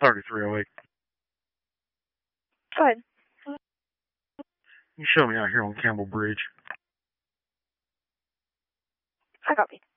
3308. Go ahead. You show me out here on Campbell Bridge. I copy.